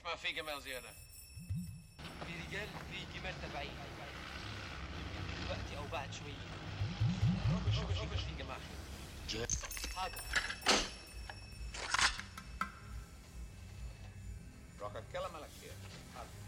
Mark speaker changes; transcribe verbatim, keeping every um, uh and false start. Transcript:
Speaker 1: ما في جمال زيادة.
Speaker 2: في رجال في جمال تبعين دلوقتي او بعد شويه. روبش روبش روبش في جماعه. حاضر.
Speaker 1: روح اتكلم على كثير. حاضر.